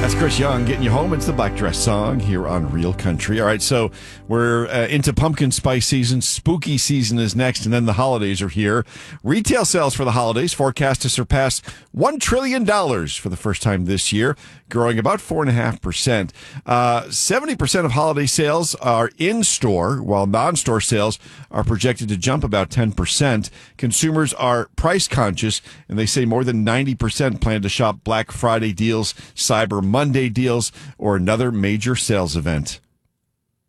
That's Chris Young getting you home. It's the Black Dress Song here on Real Country. All right, so we're into pumpkin spice season. Spooky season is next, and then the holidays are here. Retail sales for the holidays forecast to surpass $1 trillion for the first time this year, growing about 4.5%. 70% of holiday sales are in-store, while non-store sales are projected to jump about 10%. Consumers are price conscious, and they say more than 90% plan to shop Black Friday deals, Cyber Monday deals, or another major sales event.